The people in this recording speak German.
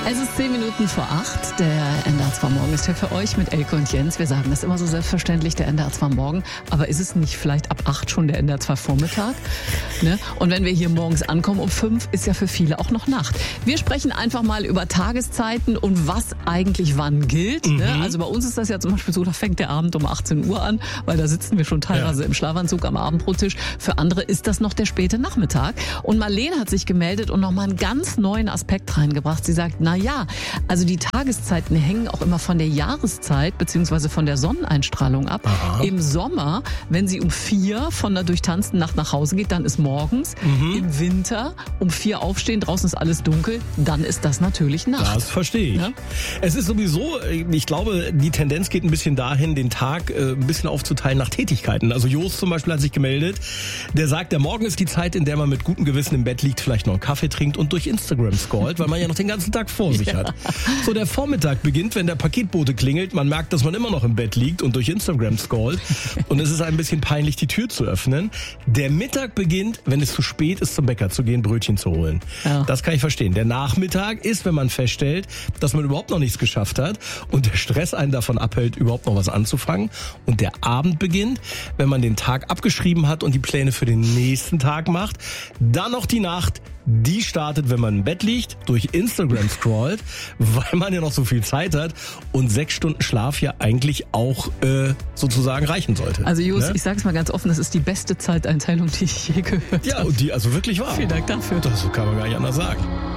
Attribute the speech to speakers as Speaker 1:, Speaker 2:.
Speaker 1: Es ist 10 Minuten vor 8. Der NDR 2 Morgen ist hier für euch mit Elke und Jens. Wir sagen das immer so selbstverständlich, der NDR 2 Morgen. Aber ist es nicht vielleicht ab 8 schon der NDR 2 Vormittag? Ne? Und wenn wir hier morgens ankommen um 5, ist ja für viele auch noch Nacht. Wir sprechen einfach mal über Tageszeiten und was eigentlich wann gilt. Ne? Also bei uns ist das ja zum Beispiel so, da fängt der Abend um 18 Uhr an, weil da sitzen wir schon teilweise im Schlafanzug am Abendbrottisch. Für andere ist das noch der späte Nachmittag. Und Marlene hat sich gemeldet und nochmal einen ganz neuen Aspekt reingebracht. Sie sagt, ja, also die Tageszeiten hängen auch immer von der Jahreszeit bzw. von der Sonneneinstrahlung ab. Aha. Im Sommer, wenn sie um 4 von der durchtanzten Nacht nach Hause geht, dann ist morgens. Im Winter um 4 aufstehen, draußen ist alles dunkel, dann ist das natürlich Nacht.
Speaker 2: Das verstehe ich. Ja? Es ist sowieso, ich glaube, die Tendenz geht ein bisschen dahin, den Tag ein bisschen aufzuteilen nach Tätigkeiten. Also Jost zum Beispiel hat sich gemeldet, der sagt, der Morgen ist die Zeit, in der man mit gutem Gewissen im Bett liegt, vielleicht noch einen Kaffee trinkt und durch Instagram scrollt, weil man ja noch den ganzen Tag vor sich hat. So, der Vormittag beginnt, wenn der Paketbote klingelt. Man merkt, dass man immer noch im Bett liegt und durch Instagram scrollt. Und es ist ein bisschen peinlich, die Tür zu öffnen. Der Mittag beginnt, wenn es zu spät ist, zum Bäcker zu gehen, Brötchen zu holen. Ja. Das kann ich verstehen. Der Nachmittag ist, wenn man feststellt, dass man überhaupt noch nichts geschafft hat und der Stress einen davon abhält, überhaupt noch was anzufangen. Und der Abend beginnt, wenn man den Tag abgeschrieben hat und die Pläne für den nächsten Tag macht. Dann noch die Nacht. Die startet, wenn man im Bett liegt, durch Instagram scrollt, weil man ja noch so viel Zeit hat und 6 Stunden Schlaf ja eigentlich auch sozusagen reichen sollte.
Speaker 1: Also Jos, ich sag's mal ganz offen, das ist die beste Zeiteinteilung, die ich je gehört habe.
Speaker 2: Ja, und die also wirklich wahr.
Speaker 1: Vielen Dank dafür.
Speaker 2: Das kann man gar nicht anders sagen.